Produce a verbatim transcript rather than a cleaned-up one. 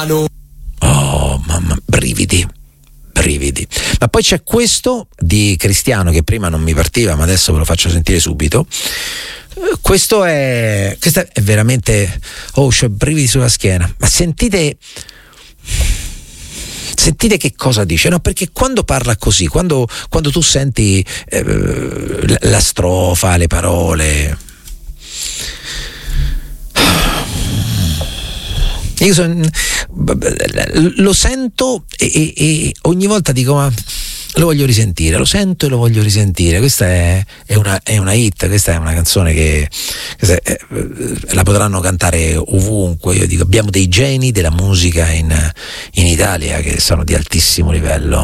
Oh mamma, brividi, brividi. Ma poi c'è questo di Cristiano che prima non mi partiva, ma adesso ve lo faccio sentire subito. Questo è, questo è veramente, oh, c'ho brividi sulla schiena. Ma sentite, sentite che cosa dice, no? Perché quando parla così, quando, quando tu senti eh, la, la strofa, le parole, io son, lo sento e, e, e ogni volta dico ma lo voglio risentire, lo sento e lo voglio risentire. Questa è, è, una, è una hit, questa è una canzone che questa è, la potranno cantare ovunque. Io dico, abbiamo dei geni della musica in, in Italia che sono di altissimo livello.